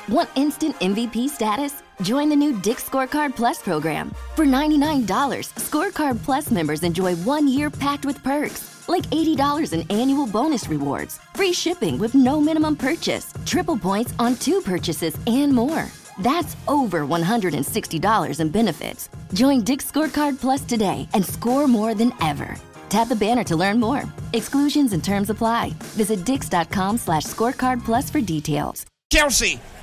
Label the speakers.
Speaker 1: Want instant MVP status? Join the new Dick's Scorecard Plus program. For $99, Scorecard Plus members enjoy 1 year packed with perks, like $80 in annual bonus rewards, free shipping with no minimum purchase, triple points on 2 purchases, and more. That's over $160 in benefits. Join Dick's Scorecard Plus today and score more than ever. Tap the banner to learn more. Exclusions and terms apply. Visit dix.com/scorecard plus for details.
Speaker 2: Chelsea